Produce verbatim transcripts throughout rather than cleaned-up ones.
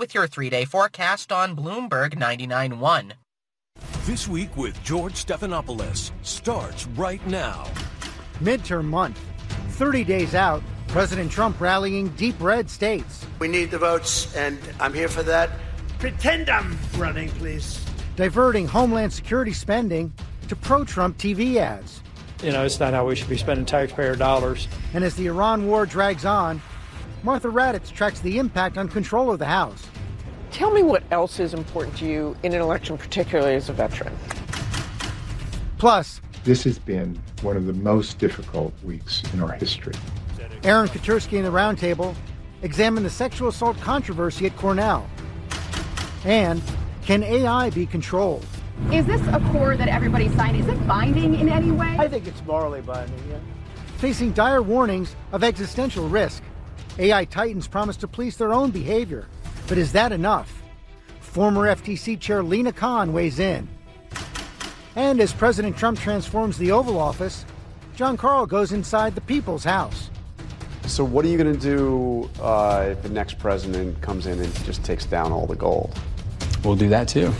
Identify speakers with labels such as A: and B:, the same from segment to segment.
A: with your three-day forecast on Bloomberg ninety-nine point one.
B: This Week with George Stephanopoulos starts right now.
C: Midterm month. thirty days out, President Trump rallying deep red states.
D: We need the votes, and I'm here for that.
E: Pretend I'm running, please.
C: Diverting Homeland Security spending to pro-Trump T V ads.
F: You know, it's not how we should be spending taxpayer dollars.
C: And as the Iran war drags on, Martha Raddatz tracks the impact on control of the House.
G: Tell me what else is important to you in an election, particularly as a veteran.
C: Plus,
H: this has been one of the most difficult weeks in our history.
C: Aaron Katersky and the Roundtable examine the sexual assault controversy at Cornell. And can A I be controlled?
I: Is this a core that everybody signed? Is it binding in any way?
E: I think it's morally binding, yeah.
C: Facing dire warnings of existential risk, A I titans promise to police their own behavior. But is that enough? Former F T C Chair Lina Khan weighs in. And as President Trump transforms the Oval Office, John Karl goes inside the People's House.
J: So what are you going to do uh, if the next president comes in and just takes down all the gold?
K: We'll do that too.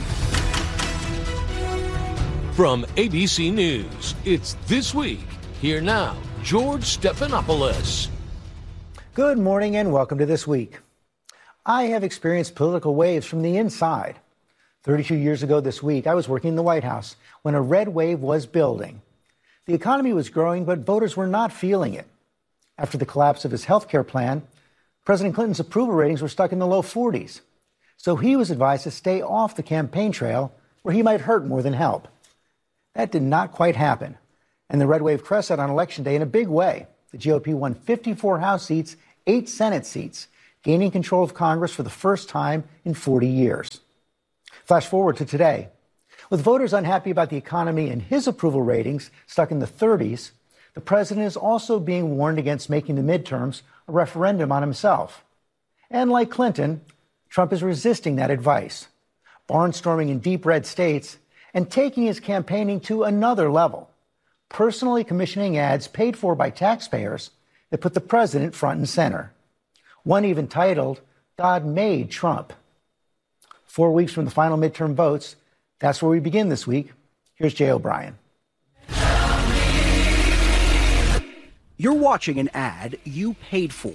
B: From A B C News, it's This Week. Here now, George Stephanopoulos.
C: Good morning and welcome to This Week. I have experienced political waves from the inside. thirty-two years ago this week, I was working in the White House when a red wave was building. The economy was growing, but voters were not feeling it. After the collapse of his health care plan, President Clinton's approval ratings were stuck in the low forties. So he was advised to stay off the campaign trail where he might hurt more than help. That did not quite happen, and the red wave crested on Election Day in a big way. The G O P won fifty-four House seats, eight Senate seats, gaining control of Congress for the first time in forty years. Flash forward to today. With voters unhappy about the economy and his approval ratings stuck in the thirties, the president is also being warned against making the midterms a referendum on himself. And like Clinton, Trump is resisting that advice, barnstorming in deep red states and taking his campaigning to another level, personally commissioning ads paid for by taxpayers that put the president front and center. One even titled, God Made Trump. Four weeks from the final midterm votes, that's where we begin this week. Here's Jay O'Brien.
L: You're watching an ad you paid for.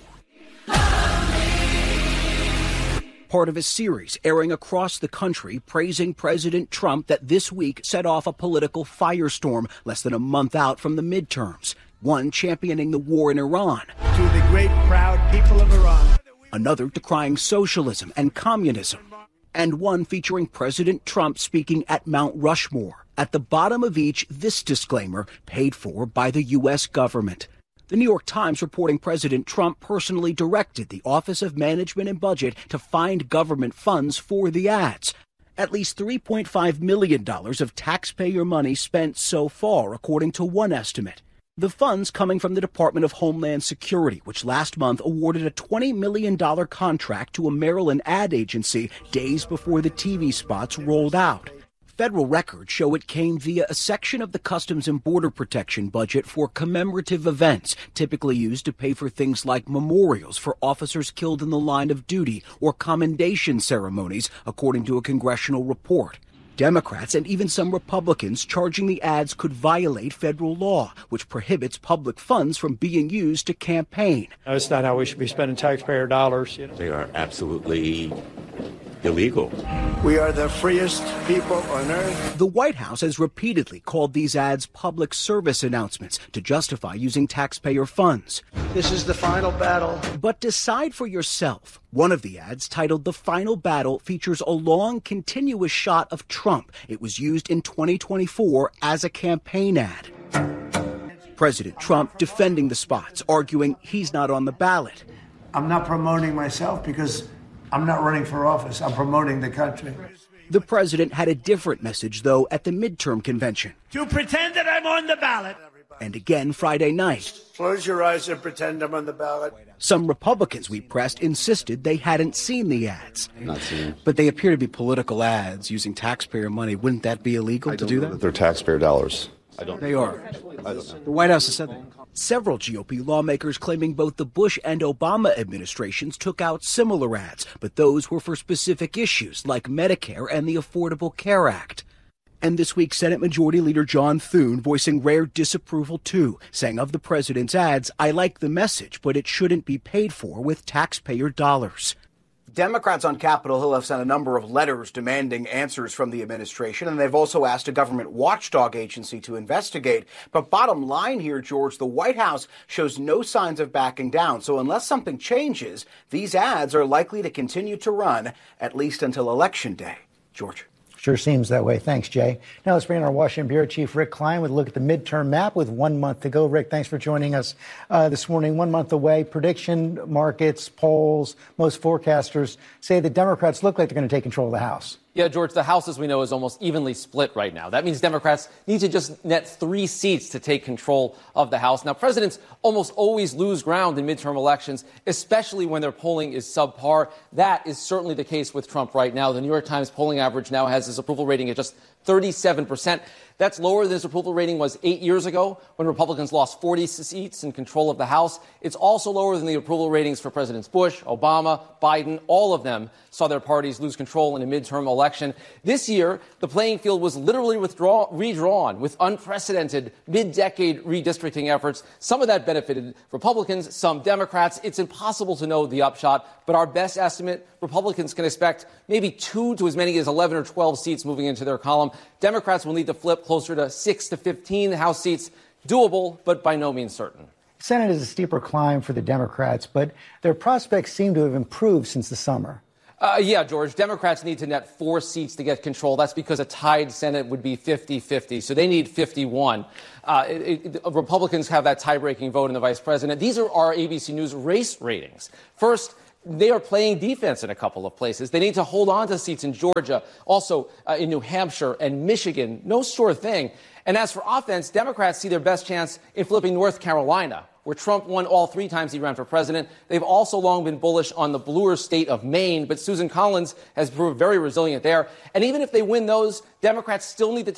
L: Part of a series airing across the country praising President Trump that this week set off a political firestorm less than a month out from the midterms. One championing the war in Iran.
E: To the great, proud people of Iran.
L: Another decrying socialism and communism. And one featuring President Trump speaking at Mount Rushmore. At the bottom of each, this disclaimer, paid for by the U S government. The New York Times reporting President Trump personally directed the Office of Management and Budget to find government funds for the ads. At least three point five million dollars of taxpayer money spent so far, according to one estimate. The funds coming from the Department of Homeland Security, which last month awarded a twenty million dollars contract to a Maryland ad agency days before the T V spots rolled out. Federal records show it came via a section of the Customs and Border Protection budget for commemorative events, typically used to pay for things like memorials for officers killed in the line of duty or commendation ceremonies, according to a congressional report. Democrats and even some Republicans charging the ads could violate federal law, which prohibits public funds from being used to campaign.
F: No, it's not how we should be spending taxpayer dollars. You know.
M: They are absolutely illegal.
D: We are the freest people on earth.
L: The White House has repeatedly called these ads public service announcements to justify using taxpayer funds.
D: This is the final battle.
L: But decide for yourself. One of the ads, titled The Final Battle, features a long, continuous shot of Trump. It was used in twenty twenty-four as a campaign ad. President Trump defending the spots, arguing he's not on the ballot.
D: I'm not promoting myself because I'm not running for office. I'm promoting the country.
L: The president had a different message, though, at the midterm convention.
E: To pretend that I'm on the ballot.
L: And again Friday night.
D: Close your eyes and pretend I'm on the ballot.
L: Some Republicans we pressed insisted they hadn't seen the ads.
J: Not seen.
K: But they appear to be political ads using taxpayer money. Wouldn't that be illegal
J: I
K: to do that?
J: that? They're taxpayer dollars.
M: I don't
L: They
M: know.
L: are.
M: I don't know.
L: The White House has said that. Several G O P lawmakers claiming both the Bush and Obama administrations took out similar ads, but those were for specific issues like Medicare and the Affordable Care Act. And this week, Senate Majority Leader John Thune voicing rare disapproval too, saying of the president's ads, I like the message, but it shouldn't be paid for with taxpayer dollars.
K: Democrats on Capitol Hill have sent a number of letters demanding answers from the administration, and they've also asked a government watchdog agency to investigate. But bottom line here, George, the White House shows no signs of backing down. So unless something changes, these ads are likely to continue to run at least until Election Day. George.
C: Sure seems that way. Thanks, Jay. Now let's bring in our Washington Bureau Chief, Rick Klein, with a look at the midterm map with one month to go. Rick, thanks for joining us uh, this morning. One month away. Prediction markets, polls, most forecasters say the Democrats look like they're going to take control of the House.
N: Yeah, George, the House, as we know, is almost evenly split right now. That means Democrats need to just net three seats to take control of the House. Now, presidents almost always lose ground in midterm elections, especially when their polling is subpar. That is certainly the case with Trump right now. The New York Times polling average now has his approval rating at just thirty-seven percent. That's lower than his approval rating was eight years ago when Republicans lost forty seats in control of the House. It's also lower than the approval ratings for Presidents Bush, Obama, Biden. All of them saw their parties lose control in a midterm election. This year, the playing field was literally withdraw- redrawn with unprecedented mid-decade redistricting efforts. Some of that benefited Republicans, some Democrats. It's impossible to know the upshot, but our best estimate, Republicans can expect maybe two to as many as eleven or twelve seats moving into their column. Democrats will need to flip closer to six to fifteen House seats. Doable, but by no means certain.
C: Senate is a steeper climb for the Democrats, but their prospects seem to have improved since the summer.
N: Uh, yeah, George, Democrats need to net four seats to get control. That's because a tied Senate would be fifty-fifty, so they need fifty-one. Uh, it, it, Republicans have that tie-breaking vote in the vice president. These are our A B C News race ratings. First, they are playing defense in a couple of places. They need to hold on to seats in Georgia, also uh, in New Hampshire and Michigan. No sure thing. And as for offense, Democrats see their best chance in flipping North Carolina, where Trump won all three times he ran for president. They've also long been bullish on the bluer state of Maine, but Susan Collins has proved very resilient there. And even if they win those, Democrats still need to